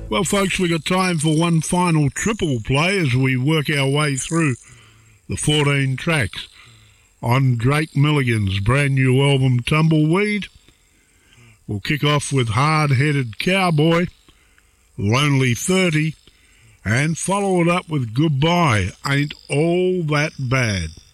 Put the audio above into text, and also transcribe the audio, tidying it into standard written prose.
Well, folks, we got time for one final triple play as we work our way through the 14 tracks on Drake Milligan's brand new album, Tumbleweed. We'll kick off with Hard-Headed Cowboy, Lonely 30, and follow it up with Goodbye, Ain't All That Bad.